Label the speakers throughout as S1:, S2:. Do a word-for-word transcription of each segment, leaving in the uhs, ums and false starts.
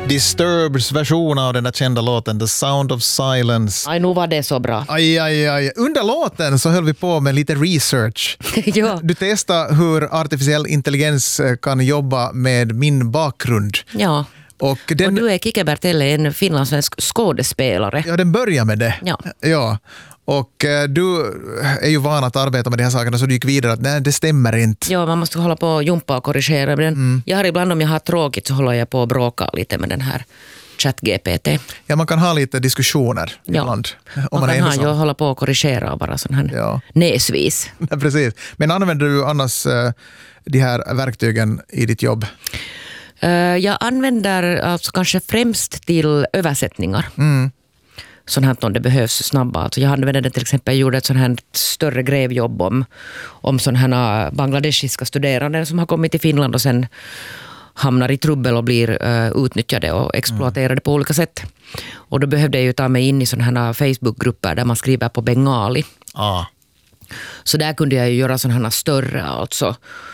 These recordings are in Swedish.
S1: Disturbs version av den där kända låten The Sound of Silence.
S2: Aj, nu var det så bra.
S1: Aj, aj, aj. Under låten så höll vi på med lite research.
S2: Ja.
S1: Du testade hur artificiell intelligens kan jobba med min bakgrund.
S2: Ja.
S1: Och, den,
S2: och du är Kike Bertelle, en finlandssvensk skådespelare.
S1: Ja, den börjar med det.
S2: Ja.
S1: Ja. Och eh, du är ju van att arbeta med de här sakerna, så du gick vidare att nej, det stämmer inte.
S2: Ja, man måste hålla på och jumpa och korrigera. Men mm. Jag har ibland, om jag har tråkigt, så håller jag på och bråka lite med den här ChatGPT.
S1: Ja, man kan ha lite diskussioner
S2: ja.
S1: ibland. Om
S2: man,
S1: man
S2: kan
S1: är
S2: ha, jag hålla på och korrigera och bara sån här
S1: ja.
S2: näsvis.
S1: Ja, precis. Men använder du annars eh, de här verktygen i ditt jobb?
S2: Uh, jag använder alltså kanske främst till översättningar.
S1: Mm.
S2: Sånt här om det behövs snabba. Alltså jag använde det till exempel, jag gjorde ett sånt här större grevjobb om, om sådana här bangladeshiska studerande som har kommit till Finland och sen hamnar i trubbel och blir uh, utnyttjade och exploaterade mm. på olika sätt. Och då behövde jag ju ta mig in i sådana här Facebookgrupper där man skriver på bengali.
S1: Ah.
S2: Så där kunde jag ju göra sådana här större, alltså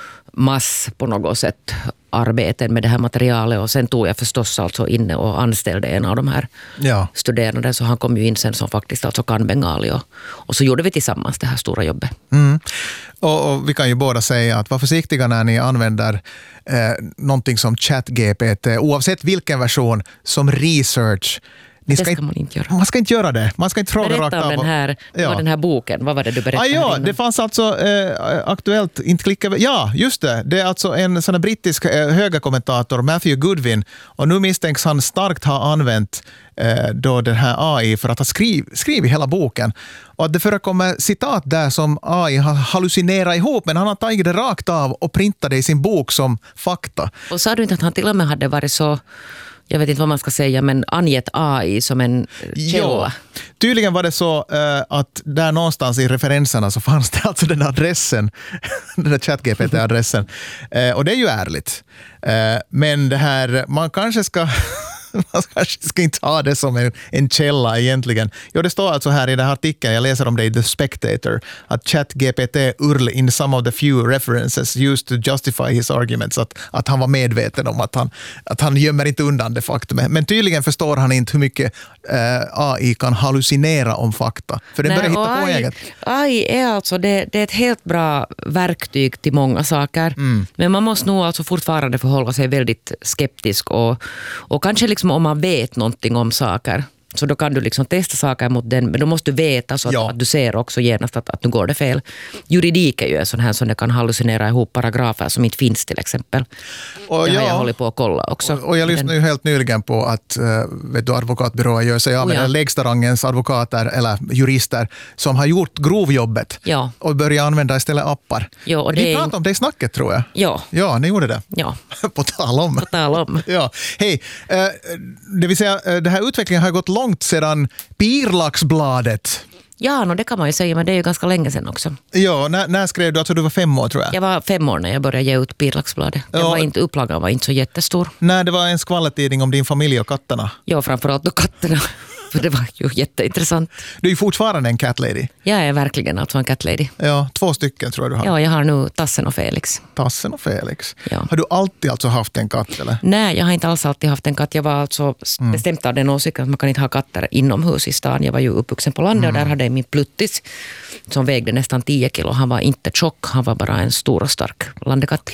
S2: mass på något sätt arbeten med det här materialet, och sen tog jag förstås alltså inne och anställde en av de här ja. studerande, så han kom ju in sen som faktiskt alltså kan bengali, och, och så gjorde vi tillsammans det här stora jobbet.
S1: Mm. Och, och vi kan ju båda säga att var försiktiga när ni använder eh, någonting som ChatGPT, oavsett vilken version, som research.
S2: Det ska man inte göra.
S1: Man ska inte göra det. Man ska inte fråga rakt av.
S2: Berätta om den här, ja. var den här boken. Vad var det du berättade?
S1: Ah, ja, det fanns alltså eh, aktuellt, inte klicka. Ja, just det. Det är alltså en sån här brittisk eh, högerkommentator, Matthew Goodwin, och nu misstänks han starkt ha använt eh, då den här A I för att ha skriv, skrivit hela boken. Och att det förekommer citat där som A I har hallucinerat ihop, men han har tagit det rakt av och printat det i sin bok som fakta.
S2: Och sa du inte att han till och med hade varit så, jag vet inte vad man ska säga, men angett A I som en källa?
S1: Ja. Tydligen var det så uh, att där någonstans i referenserna så fanns det alltså den adressen, den där ChatGPT-adressen. Uh, och det är ju ärligt. Uh, men det här, man kanske ska... Man kanske ska inte ha det som en, en källa egentligen. Jo, det står alltså här i den här artikeln, jag läser om det i The Spectator, att ChatGPT url in some of the few references used to justify his arguments, att, att han var medveten om att han, att han gömmer inte undan det faktumet. Men tydligen förstår han inte hur mycket eh, A I kan hallucinera om fakta. För den börjar hitta på eget.
S2: A I är alltså, det, det är ett helt bra verktyg till många saker. Mm. Men man måste nog alltså fortfarande förhålla sig väldigt skeptisk och, och kanske liksom om man vet någonting om saker, så då kan du liksom testa saker mot den, men då måste du veta så att, ja. att du ser också genast att, att nu går det fel. Juridik är ju en sån här som det kan hallucinera ihop paragrafer som inte finns till exempel. Och det ja, har jag hållit på att kolla också.
S1: Och, och jag lyssnade ju helt nyligen på att uh, vet du, advokatbyråer gör sig av med oh, ja. lägsta rangens advokater eller jurister som har gjort grovjobbet ja. och börjar använda istället appar.
S2: Ja, och
S1: det
S2: det
S1: Vi pratade om det i snacket, tror jag.
S2: Ja.
S1: Ja, ni gjorde det.
S2: Ja.
S1: på tal om.
S2: På tal om.
S1: ja. Hej, uh, det vill säga, uh, det här utvecklingen har gått långt sedan Pirlaxbladet.
S2: Ja, no, det kan man ju säga, men det är ju ganska länge sedan också.
S1: Ja, när, när skrev du? Alltså du var fem år, tror jag.
S2: Jag var fem år när jag började ge ut Pirlaxbladet. Det ja. var inte, upplagan var inte så jättestor.
S1: Nej, det var en skvallertidning om din familj och katterna.
S2: Ja, framförallt då katterna. För det var ju jätteintressant.
S1: Du är ju fortfarande en cat lady.
S2: Jag är verkligen alltså en cat lady.
S1: Ja, två stycken tror jag du har.
S2: Ja, jag har nu Tassen och Felix.
S1: Tassen och Felix.
S2: Ja.
S1: Har du alltid alltså haft en katt, eller?
S2: Nej, jag har inte alls alltid haft en katt. Jag var alltså mm. bestämt av den åsikten att man kan inte ha katter inomhus i stan. Jag var ju uppvuxen på landet mm. och där hade jag min pluttis som vägde nästan tio kilo. Han var inte tjock, han var bara en stor och stark landekatt.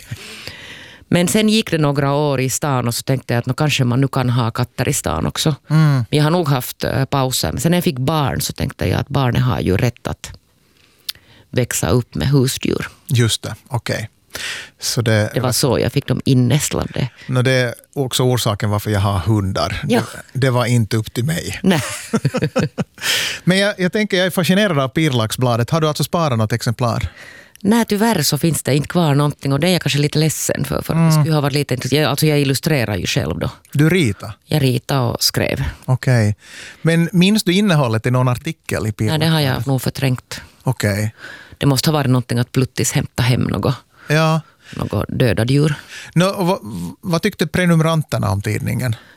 S2: Men sen gick det några år i stan och så tänkte jag att nå, kanske man nu kan ha katter i stan också. Mm. Jag har nog haft uh, pauser. Men sen när jag fick barn så tänkte jag att barnen har ju rätt att växa upp med husdjur.
S1: Just det, okej. Okay. Så det,
S2: det var så jag fick dem innästlade.
S1: No, det är också orsaken varför jag har hundar.
S2: Ja.
S1: Det, det var inte upp till mig.
S2: Nej.
S1: Men jag, jag tänker, jag är fascinerad av Pirlaxbladet. Har du alltså sparat något exemplar?
S2: Nej, tyvärr så finns det inte kvar någonting och det är jag kanske lite ledsen för. för mm. det skulle ha varit lite, jag, alltså jag illustrerar ju själv då.
S1: Du ritar?
S2: Jag ritade och skrev.
S1: Okej. Okay. Men minns du innehållet i någon artikel i Pirlaxbladet?
S2: Nej, det har jag nog förträngt.
S1: Okej. Okay.
S2: Det måste ha varit någonting att pluttis hämta hem något.
S1: Ja.
S2: Något döda djur.
S1: No, vad, vad tyckte prenumeranterna om tidningen?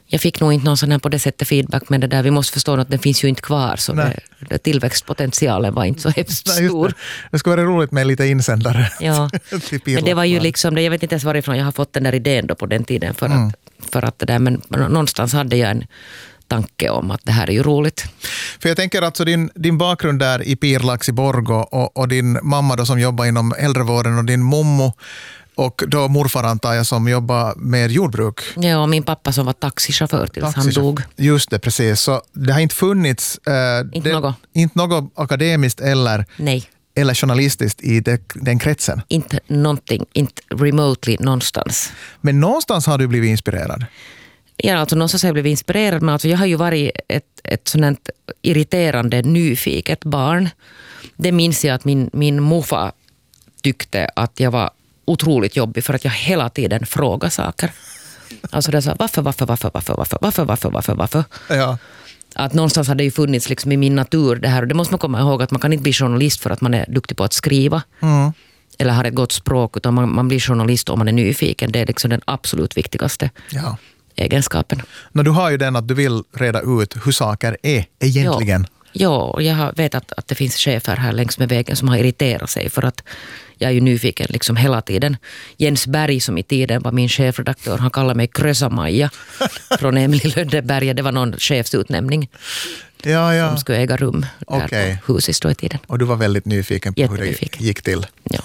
S2: Jag fick nog inte någon sån här på det sättet feedback, men det där, vi måste förstå att den finns ju inte kvar, så det, det, tillväxtpotentialen var inte så hemskt
S1: Nej,
S2: stor.
S1: det. det skulle vara roligt med lite insändare.
S2: Ja. Men det var ju liksom, jag vet inte ens varifrån jag har fått den där idén då på den tiden, för, mm. att, för att det där, men någonstans hade jag en tanke om att det här är ju roligt.
S1: För jag tänker alltså din, din bakgrund där i Pirlax i Borgå och, och din mamma då som jobbar inom äldrevården och din mommo och då morfar antar jag som jobbar med jordbruk.
S2: Ja, och min pappa som var taxichaufför tills taxichaufför. han dog.
S1: Just det, precis. Så det har inte funnits äh,
S2: inte,
S1: det,
S2: något.
S1: inte något akademiskt eller,
S2: Nej.
S1: eller journalistiskt i det, den kretsen.
S2: Inte någonting, inte remotely någonstans.
S1: Men någonstans har du blivit inspirerad.
S2: Ja, alltså någonstans har jag blivit inspirerad, men alltså jag har ju varit ett, ett sådant irriterande, nyfiket barn. Det minns jag att min, min morfar tyckte att jag var otroligt jobbig för att jag hela tiden frågar saker. Alltså det sa varför, varför, varför, varför, varför, varför, varför, varför, varför.
S1: Ja.
S2: Att någonstans hade ju funnits liksom i min natur det här, och det måste man komma ihåg att man kan inte bli journalist för att man är duktig på att skriva. Mm. Eller har ett gott språk, utan man, man blir journalist om man är nyfiken. Det är liksom den absolut viktigaste ja. egenskapen.
S1: Men du har ju den att du vill reda ut hur saker är egentligen.
S2: Ja, ja, och jag vet att, att det finns chefer här längs med vägen som har irriterat sig för att jag är ju nyfiken liksom hela tiden. Jens Berg som i tiden var min chefredaktör, han kallade mig Krösa-Maja från Emil Lönneberga. Det var någon chefsutnämning
S1: ja, ja.
S2: som skulle äga rum där okay. på huset då i tiden.
S1: Och du var väldigt nyfiken på
S2: Jättenyfiken.
S1: hur det gick till.
S2: Ja.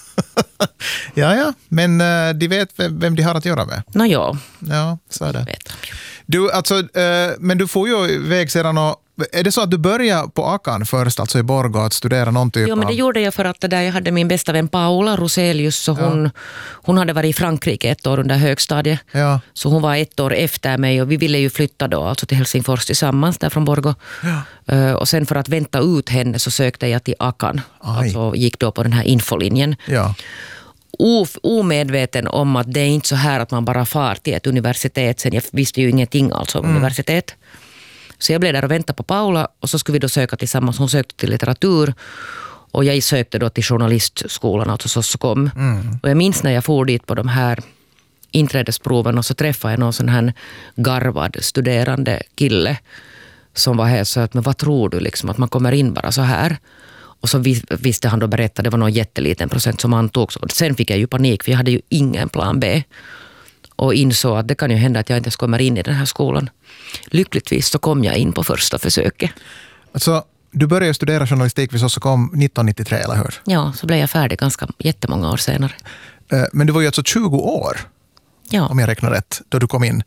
S1: ja, ja. Men uh, de vet vem de har att göra med.
S2: Nå ja.
S1: Ja, så är det.
S2: Vet.
S1: Du, alltså, uh, men du får ju iväg sedan och är det så att du började på Akan först, alltså i Borgå, att studera någon typ av...
S2: Ja, men det gjorde jag för att det där, jag hade min bästa vän Paula Roselius, så hon, ja. hon hade varit i Frankrike ett år under högstadiet.
S1: Ja. Så
S2: hon var ett år efter mig och vi ville ju flytta då alltså till Helsingfors tillsammans där från Borgå. Ja. Uh, och sen för att vänta ut henne så sökte jag till Akan. Aj. Alltså gick då på den här infolinjen.
S1: Ja.
S2: Omedveten om att det är inte så här att man bara far till ett universitet. Sen jag visste ju ingenting alltså om mm. universitet. Så jag blev där och väntade på Paula och så skulle vi då söka tillsammans. Hon sökte till litteratur och jag sökte då till journalistskolan, alltså Sossokom. Mm. Och jag minns när jag for dit på de här inträdesproven och så träffade jag någon sån här garvad studerande kille som var här så att, men vad tror du liksom att man kommer in bara så här? Och så visste han då berätta, det var någon jätteliten procent som antogs. Och sen fick jag ju panik för jag hade ju ingen plan B. Och insåg att det kan ju hända att jag inte ens kommer in i den här skolan. Lyckligtvis så kom jag in på första försöket.
S1: Alltså, du började studera journalistik vid Sossokom nittonhundranittiotre, eller hur?
S2: Ja, så blev jag färdig ganska jättemånga år senare.
S1: Men du var ju alltså tjugo år,
S2: ja.
S1: om jag räknar rätt, då du kom in.